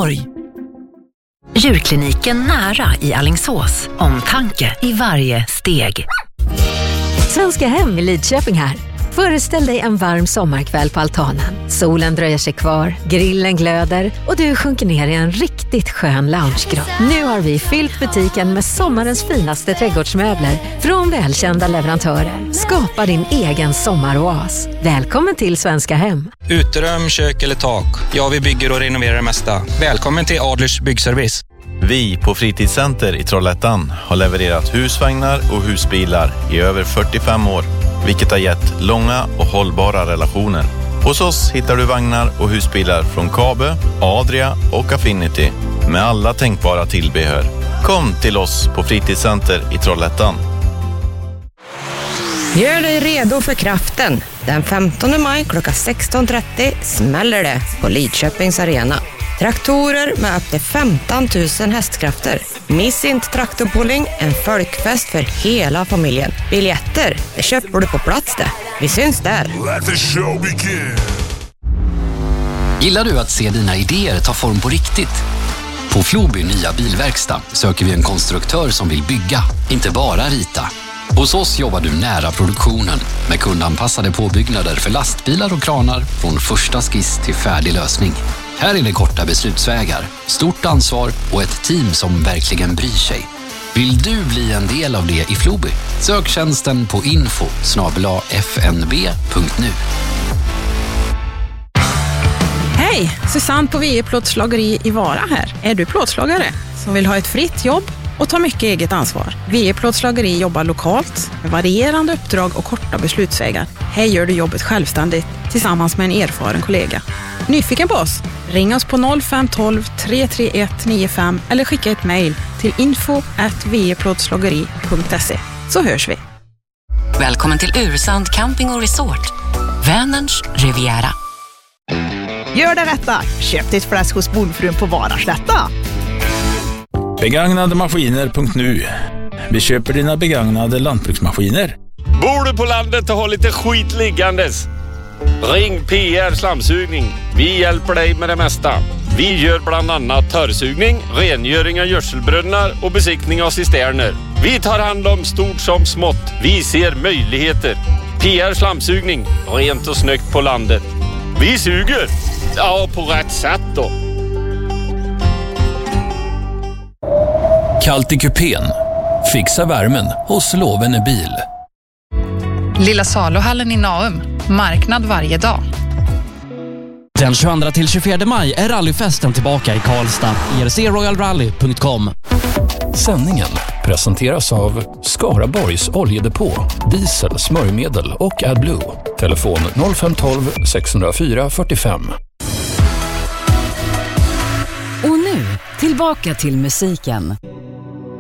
Göteborg. Djurkliniken nära i Alingsås. Omtanke i varje steg. Svenska Hem i Lidköping här. Föreställ dig en varm sommarkväll på altanen. Solen dröjer sig kvar, grillen glöder och du sjunker ner i en riktigt skön loungegrott. Nu har vi fyllt butiken med sommarens finaste trädgårdsmöbler från välkända leverantörer. Skapa din egen sommaroas. Välkommen till Svenska Hem. Uterum, kök eller tak. Ja, vi bygger och renoverar det mesta. Välkommen till Adlers Byggservice. Vi på Fritidscenter i Trollhättan har levererat husvagnar och husbilar i över 45 år. Vilket har gett långa och hållbara relationer. Hos oss hittar du vagnar och husbilar från Kabe, Adria och Affinity. Med alla tänkbara tillbehör. Kom till oss på Fritidscenter i Trollhättan. Gör dig redo för kraften. Den 15 maj klockan 16.30 smäller det på Lidköpings arena. Traktorer med upp till 15 000 hästkrafter. Miss inte traktorpulling, en folkfest för hela familjen. Biljetter, det köper du på plats det. Vi syns där. Let the show begin. Gillar du att se dina idéer ta form på riktigt? På Floby nya bilverkstad söker vi en konstruktör som vill bygga, inte bara rita. Hos oss jobbar du nära produktionen med kundanpassade påbyggnader för lastbilar och kranar från första skiss till färdig lösning. Här är det korta beslutsvägar, stort ansvar och ett team som verkligen bryr sig. Vill du bli en del av det i Floby? Sök tjänsten på info@fnb.nu. Hej, Susanne på VE Plåtslageri i Vara här. Är du plåtslagare som vill ha ett fritt jobb och ta mycket eget ansvar? VE Plåtslageri jobbar lokalt med varierande uppdrag och korta beslutsvägar. Här gör du jobbet självständigt tillsammans med en erfaren kollega. Nyfiken på oss? Ring oss på 0512 331 95 eller skicka ett mejl till info@veplåtslageri.se så hörs vi. Välkommen till Ursand Camping och Resort. Vänerns Riviera. Gör det rätta. Köp ditt fläsk hos Bondfrun på Varaslätta. Begagnademaskiner.nu. Vi köper dina begagnade lantbruksmaskiner. Bor du på landet och har lite skit liggandes? Ring PR Slamsugning. Vi hjälper dig med det mesta. Vi gör bland annat törrsugning, rengöring av gödselbrunnar och besiktning av cisterner. Vi tar hand om stort som smått. Vi ser möjligheter. PR Slamsugning. Rent och snyggt på landet. Vi suger. Ja, på rätt sätt då. Kallt i kupén. Fixa värmen hos Lovene bil. Lilla Saluhallen i Naum. Marknad varje dag. Den 22 till 24 maj är rallyfesten tillbaka i Karlstad. ERCroyalrally.com. Sändningen presenteras av Skaraborgs oljedepå, diesel, smörjmedel och AdBlue. Telefon 0512 604 45. Och nu, tillbaka till musiken.